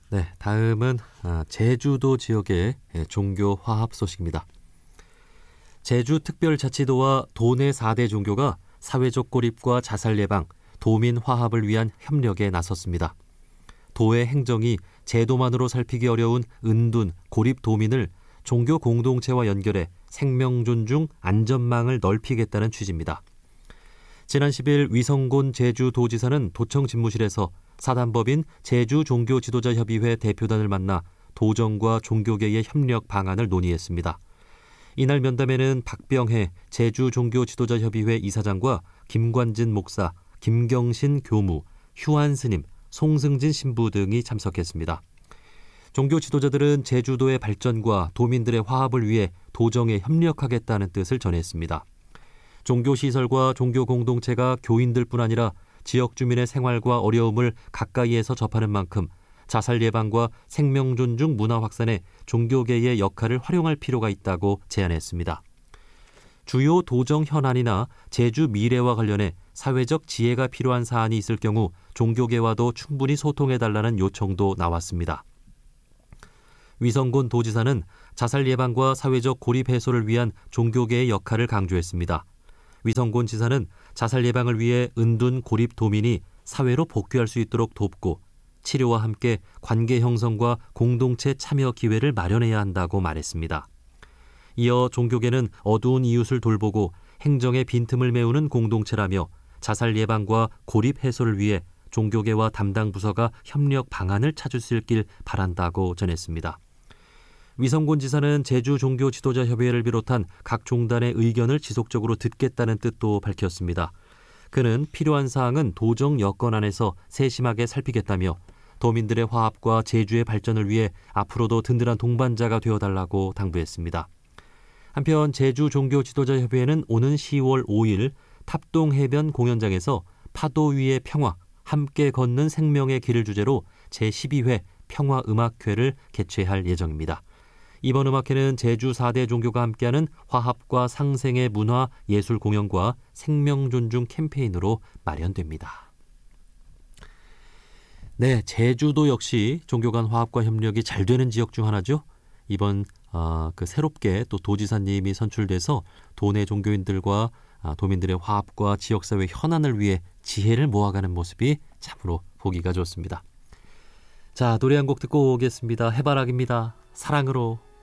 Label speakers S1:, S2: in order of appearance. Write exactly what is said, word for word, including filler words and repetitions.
S1: 네, 다음은 제주도 지역의 종교 화합 소식입니다. 제주특별자치도와 도내 사 대 종교가 사회적 고립과 자살 예방, 도민 화합을 위한 협력에 나섰습니다. 도의 행정이 제도만으로 살피기 어려운 은둔, 고립 도민을 종교 공동체와 연결해 생명 존중, 안전망을 넓히겠다는 취지입니다. 지난 십 일 위성곤 제주도지사는 도청 집무실에서 사단법인 제주종교지도자협의회 대표단을 만나 도정과 종교계의 협력 방안을 논의했습니다. 이날 면담에는 박병혜 제주종교지도자협의회 이사장과 김관진 목사, 김경신 교무, 휴한 스님, 송승진 신부 등이 참석했습니다. 종교 지도자들은 제주도의 발전과 도민들의 화합을 위해 도정에 협력하겠다는 뜻을 전했습니다. 종교시설과 종교 공동체가 교인들뿐 아니라 지역 주민의 생활과 어려움을 가까이에서 접하는 만큼 자살 예방과 생명 존중 문화 확산에 종교계의 역할을 활용할 필요가 있다고 제안했습니다. 주요 도정 현안이나 제주 미래와 관련해 사회적 지혜가 필요한 사안이 있을 경우 종교계와도 충분히 소통해달라는 요청도 나왔습니다. 위성곤 도지사는 자살 예방과 사회적 고립 해소를 위한 종교계의 역할을 강조했습니다. 위성곤 지사는 자살 예방을 위해 은둔 고립 도민이 사회로 복귀할 수 있도록 돕고 치료와 함께 관계 형성과 공동체 참여 기회를 마련해야 한다고 말했습니다. 이어 종교계는 어두운 이웃을 돌보고 행정의 빈틈을 메우는 공동체라며 자살 예방과 고립 해소를 위해 종교계와 담당 부서가 협력 방안을 찾을 수 있길 바란다고 전했습니다. 위성곤 지사는 제주종교지도자협의회를 비롯한 각 종단의 의견을 지속적으로 듣겠다는 뜻도 밝혔습니다. 그는 필요한 사항은 도정 여건안에서 세심하게 살피겠다며 도민들의 화합과 제주의 발전을 위해 앞으로도 든든한 동반자가 되어달라고 당부했습니다. 한편 제주종교지도자협의회는 오는 시월 오일 탑동해변 공연장에서 파도 위의 평화, 함께 걷는 생명의 길을 주제로 제십이 회 평화음악회를 개최할 예정입니다. 이번 음악회는 제주 사 대 종교가 함께하는 화합과 상생의 문화, 예술 공연과 생명 존중 캠페인으로 마련됩니다. 네, 제주도 역시 종교 간 화합과 협력이 잘 되는 지역 중 하나죠. 이번 어, 그 새롭게 또 도지사님이 선출돼서 도내 종교인들과 아, 도민들의 화합과 지역사회 현안을 위해 지혜를 모아가는 모습이 참으로 보기가 좋습니다. 자, 노래 한 곡 듣고 오겠습니다. 해바라기입니다. 사랑으로.